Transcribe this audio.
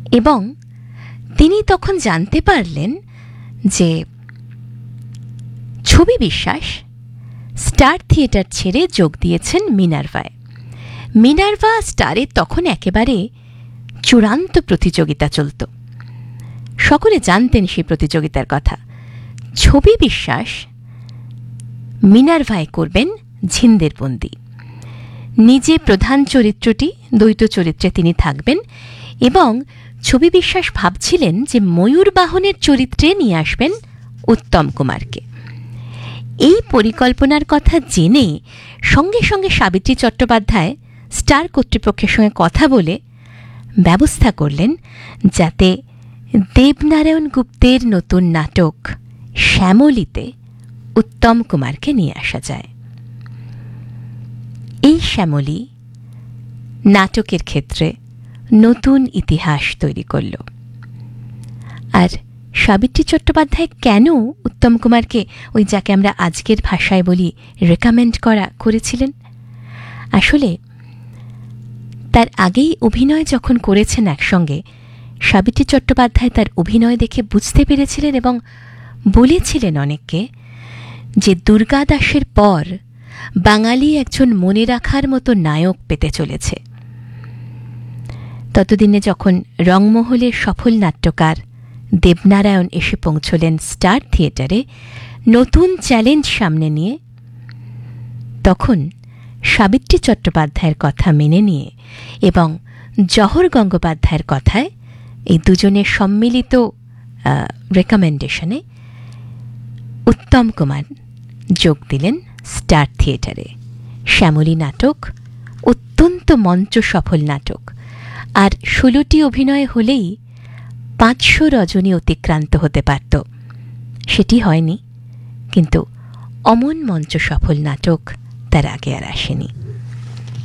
এবং তিনি তখন জানতে পারলেন যে ছবি বিশ্বাস স্টার থিয়েটার ছেড়ে যোগ দিয়েছেন মিনার্ভায়। মিনার্ভা স্টারে তখন একেবারে চূড়ান্ত প্রতিযোগিতা চলত, সকলে জানতেন সেই প্রতিযোগিতার কথা। ছবি বিশ্বাস মিনার্ভায় করবেন ঝিন্দের বন্দি, নিজে প্রধান চরিত্রটি, দ্বৈত চরিত্রে তিনি থাকবেন এবং ছবি বিশ্বাস ভাবছিলেন যে ময়ূর বাহনের চরিত্রে নিয়ে আসবেন উত্তম কুমারকে। এই পরিকল্পনার কথা জেনে সঙ্গে সঙ্গে সাবিত্রী চট্টোপাধ্যায় স্টার কর্তৃপক্ষের সঙ্গে কথা বলে ব্যবস্থা করলেন যাতে দেবনারায়ণ গুপ্তের নতুন নাটক শ্যামলীতে উত্তম কুমারকে নিয়ে আসা যায়। এই শ্যামলী নাটকের ক্ষেত্রে নতুন ইতিহাস তৈরি করল। আর সাবিত্রী চট্টোপাধ্যায় কেন উত্তম কুমারকে ওই যাকে আমরা আজকের ভাষায় বলি রেকমেন্ড করেছিলেন? আসলে তার আগেই অভিনয় যখন করেছেন একসঙ্গে, সাবিত্রী চট্টোপাধ্যায় তার অভিনয় দেখে বুঝতে পেরেছিলেন এবং বলেছিলেন অনেককে যে দুর্গা দাসের পর বাঙালি একজন মনে রাখার মতো নায়ক পেতে চলেছে। ততদিনে যখন রংমহলের সফল নাট্যকার দেবনারায়ণ এসে পৌঁছলেন স্টার থিয়েটারে নতুন চ্যালেঞ্জ সামনে নিয়ে, তখন সাবিত্রী চট্টোপাধ্যায়ের কথা মেনে নিয়ে এবং জহর গঙ্গোপাধ্যায়ের কথায় এই দুজনের সম্মিলিত রেকমেন্ডেশনে উত্তম কুমার যোগ দিলেন স্টার থিয়েটারে। শ্যামলী নাটক অত্যন্ত মঞ্চ সফল নাটক, আর 16টি অভিনয় হলেই 500 রজনী অতিক্রান্ত হতে পারত। সেটি হয়নি, কিন্তু অমন মঞ্চ সফল নাটক তার আগে আর আসেনি।